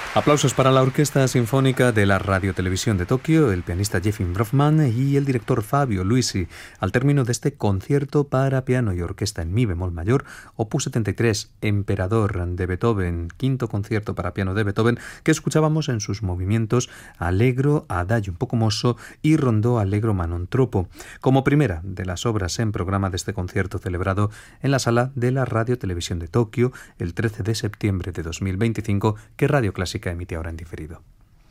Aplausos para la Orquesta Sinfónica de la Radiotelevisión de Tokio, el pianista Jeffrey Brofman y el director Fabio Luisi, al término de este concierto para piano y orquesta en mi bemol mayor, opus 73, Emperador de Beethoven, quinto concierto para piano de Beethoven, que escuchábamos en sus movimientos Allegro, Adagio un poco mosso y Rondó Allegro ma non troppo, como primera de las obras en programa de este concierto celebrado en la sala de la Radiotelevisión de Tokio el 13 de septiembre de 2025, que Radio Clásica emite ahora en diferido.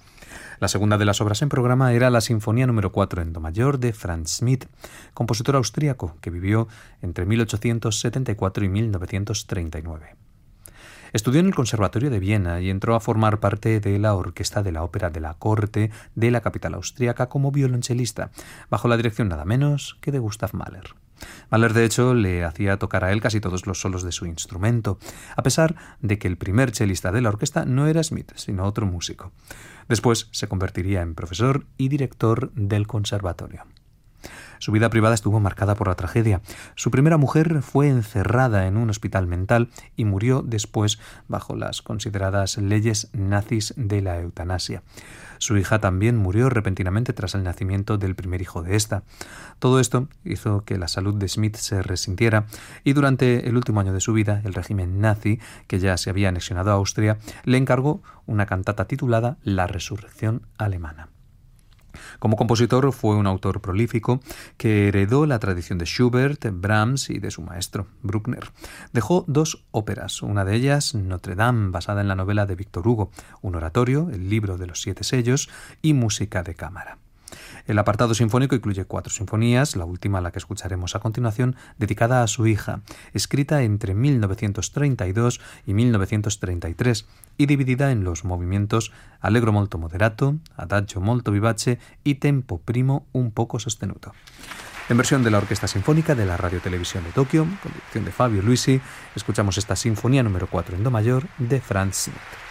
La segunda de las obras en programa era la Sinfonía número 4 en do mayor de Franz Schmidt, compositor austríaco que vivió entre 1874 y 1939. Estudió en el Conservatorio de Viena y entró a formar parte de la Orquesta de la Ópera de la Corte de la capital austríaca como violonchelista, bajo la dirección nada menos que de Gustav Mahler. Mahler, de hecho, le hacía tocar a él casi todos los solos de su instrumento, a pesar de que el primer chelista de la orquesta no era Schmidt, sino otro músico. Después se convertiría en profesor y director del conservatorio. Su vida privada estuvo marcada por la tragedia. Su primera mujer fue encerrada en un hospital mental y murió después bajo las consideradas leyes nazis de la eutanasia. Su hija también murió repentinamente tras el nacimiento del primer hijo de esta. Todo esto hizo que la salud de Schmidt se resintiera y durante el último año de su vida, el régimen nazi, que ya se había anexionado a Austria, le encargó una cantata titulada La Resurrección Alemana. Como compositor fue un autor prolífico que heredó la tradición de Schubert, Brahms y de su maestro, Bruckner. Dejó dos óperas, una de ellas Notre Dame, basada en la novela de Víctor Hugo, un oratorio, el libro de los 7 sellos y música de cámara. El apartado sinfónico incluye 4 sinfonías, la última, la que escucharemos a continuación, dedicada a su hija, escrita entre 1932 y 1933 y dividida en los movimientos Allegro molto moderato, Adagio molto vivace y Tempo primo un poco sostenuto. En versión de la Orquesta Sinfónica de la Radiotelevisión de Tokio, con dirección de Fabio Luisi, escuchamos esta Sinfonía número 4 en do mayor de Franz Schmidt.